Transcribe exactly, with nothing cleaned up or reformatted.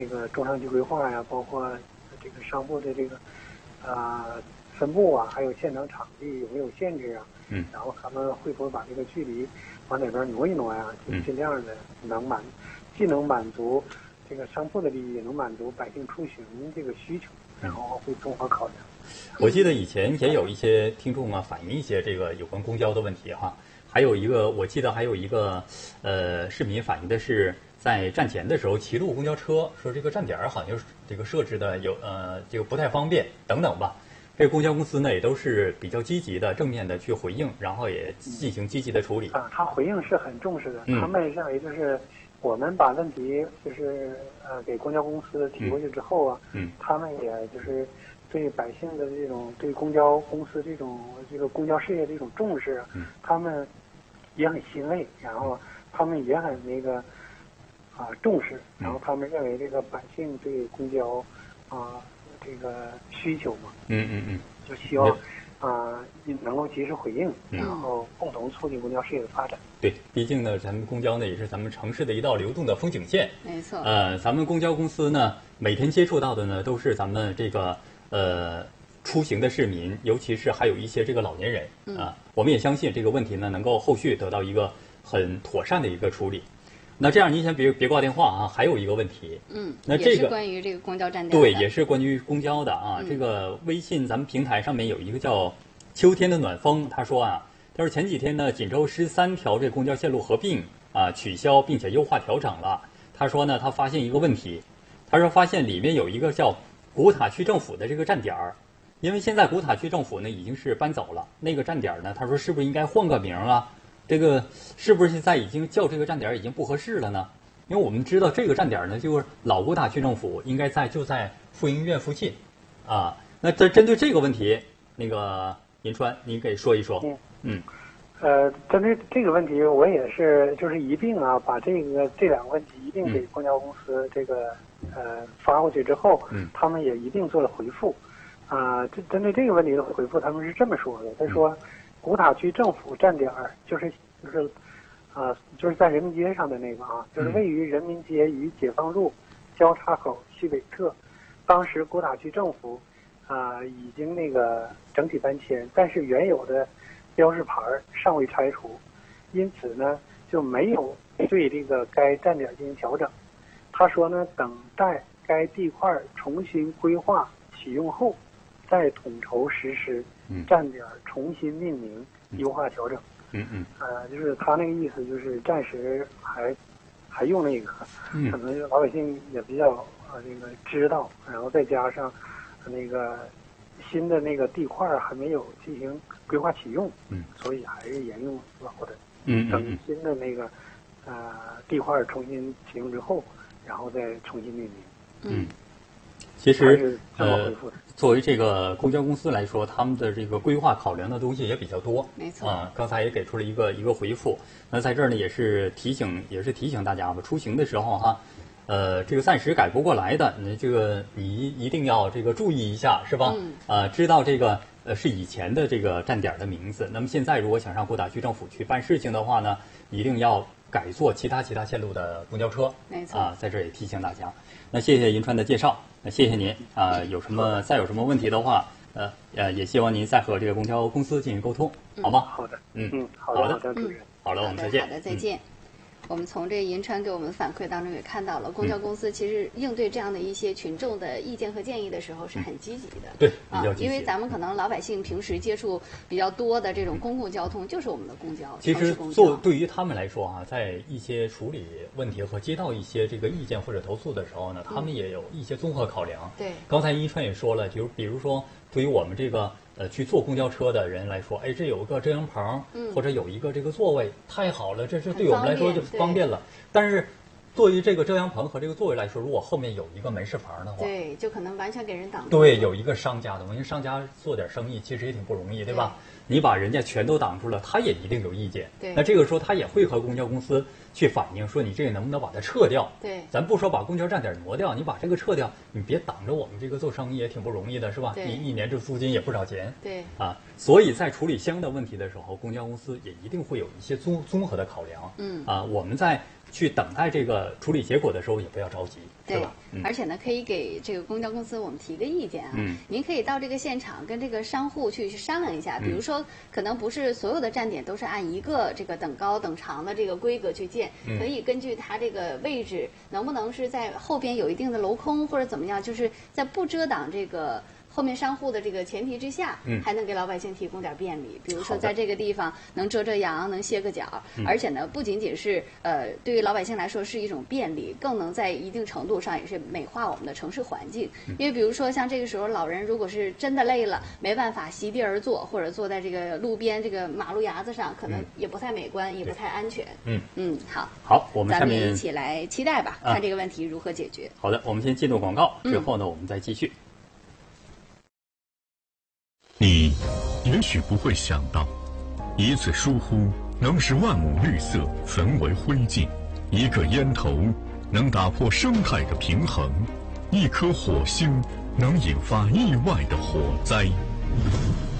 这个中长期规划呀，包括这个商铺的这个啊、呃、分布啊，还有现场场地有没有限制啊？ 嗯， 然后他们会不会把这个距离往哪边挪一挪呀？就尽量的能满，既能满足这个商铺的利益，也能满足百姓出行这个需求，然后会综合考量。 我记得以前也有一些听众啊反映一些这个有关公交的问题哈，还有一个我记得还有一个呃视频反映的是在站前的时候齐路公交车说这个站点好像这个设置的有呃这个不太方便等等吧。这个公交公司呢也都是比较积极的正面的去回应，然后也进行积极的处理。 啊，他回应是很重视的， 嗯、 他们认为就是我们把问题就是呃给公交公司提过去之后啊， 嗯， 他们也就是对百姓的这种对公交公司这种这个公交事业这种重视， 嗯， 他们也很欣慰，然后他们也很那个啊重视，然后他们认为这个百姓对公交啊这个需求嘛， 嗯嗯嗯， 就希望啊能够及时回应， 嗯、 然后共同促进公交事业的发展。 对，毕竟呢，咱们公交呢也是咱们城市的一道流动的风景线。 没错。 呃，咱们公交公司呢，每天接触到的呢都是咱们这个呃出行的市民，尤其是还有一些这个老年人啊、呃。我们也相信这个问题呢能够后续得到一个很妥善的一个处理。那这样您先别别挂电话啊，还有一个问题。 嗯， 那这个也是关于这个公交站点。 对，也是关于公交的啊。嗯、这个微信咱们平台上面有一个叫秋天的暖风，他说啊。他说前几天呢，锦州十三条这公交线路合并啊取消，并且优化调整了。他说呢，他发现一个问题，他说发现里面有一个叫古塔区政府的这个站点儿，因为现在古塔区政府呢已经是搬走了，那个站点呢，他说是不是应该换个名啊？这个是不是现在已经叫这个站点已经不合适了呢？因为我们知道这个站点呢，就是老古塔区政府应该在就在妇婴医院附近啊。那这针对这个问题，那个银川，您给说一说。 嗯。 嗯， 呃，针对这个问题，我也是就是一并啊，把这个这两个问题一并给公交公司这个、嗯、呃发过去之后， 嗯， 他们也一并做了回复。啊、呃，这针对这个问题的回复，他们是这么说的：他说， 嗯、 古塔区政府站点儿就是就是啊、呃，就是在人民街上的那个啊，就是位于人民街与解放路交叉口西北侧。当时古塔区政府啊、呃、已经那个整体搬迁，但是原有的标识牌尚未拆除，因此呢就没有对这个该站点进行调整。他说呢，等待该地块重新规划启用后，再统筹实施站点重新命名、 嗯、 优化调整。 嗯嗯。 呃，就是他那个意思，就是暂时还还用那个，可能老百姓也比较呃这个知道，然后再加上那个新的那个地块还没有进行规划启用， 嗯， 所以还是沿用老的， 嗯嗯， 等新的那个呃地块重新启用之后，然后再重新命名。 嗯，其实呃， 作为这个公交公司来说，他们的这个规划考量的东西也比较多， 没错啊。刚才也给出了一个一个回复。那在这儿呢，也是提醒，也是提醒大家吧，出行的时候哈，呃，这个暂时改不过来的，那这个你一定要这个注意一下，是吧？ 嗯。 呃，知道这个呃是以前的这个站点的名字。那么现在如果想上古塔区政府去办事情的话呢，一定要改坐其他其他线路的公交车。 没错。 啊，在这儿也提醒大家。那谢谢银川的介绍，那谢谢您啊、呃。有什么再有什么问题的话，呃呃，也希望您再和这个公交公司进行沟通， 嗯、 好吗？ 好的， 嗯嗯，好的， 好的， 好的，主持人， 好的，我们再见。 好的，再见。嗯我们从这银川给我们的反馈当中也看到了，公交公司其实应对这样的一些群众的意见和建议的时候是很积极的。 对， 啊比较积极。 因为咱们可能老百姓平时接触比较多的这种公共交通，就是我们的公交。 其实做对于他们来说啊，在一些处理问题和接到一些这个意见或者投诉的时候呢，他们也有一些综合考量。 对， 刚才银川也说了，就比如说对于我们这个。呃，去坐公交车的人来说，哎，这有个遮阳棚， 嗯、 或者有一个这个座位，太好了，这这对我们来说就方便了。但是，对于这个遮阳棚和这个座位来说，如果后面有一个门市房的话， 对，就可能完全给人挡住。 对，有一个商家的，因为商家做点生意其实也挺不容易，对吧？ 对你把人家全都挡住了，他也一定有意见。 对， 那这个时候他也会和公交公司去反映，说你这个能不能把它撤掉？ 对， 咱不说把公交站点挪掉，你把这个撤掉，你别挡着我们这个做生意也挺不容易的，是吧？一一年这租金也不少钱。 对， 啊，所以在处理相应的问题的时候，公交公司也一定会有一些综综合的考量。 嗯， 啊，我们在去等待这个处理结果的时候，也不要着急， 对吧？ 嗯、而且呢，可以给这个公交公司我们提个意见啊， 嗯、 您可以到这个现场跟这个商户去去商量一下，比如说可能不是所有的站点都是按一个这个等高等长的这个规格去建， 嗯、 可以根据它这个位置，能不能是在后边有一定的镂空或者怎么样，就是在不遮挡这个。后面商户的这个前提之下， 嗯， 还能给老百姓提供点便利，比如说在这个地方能遮遮阳，能歇个脚， 嗯、 而且呢，不仅仅是呃对于老百姓来说是一种便利，更能在一定程度上也是美化我们的城市环境。 嗯、 因为比如说像这个时候老人如果是真的累了，没办法席地而坐，或者坐在这个路边这个马路牙子上，可能也不太美观，嗯、也不太安全。 嗯嗯，好， 好，我们下面咱们一起来期待吧， 啊、 看这个问题如何解决。 好的，我们先进入广告，之后呢，嗯、我们再继续。 你也许不会想到，一次疏忽能使万亩绿色焚为灰烬，一个烟头能打破生态的平衡，一颗火星能引发意外的火灾。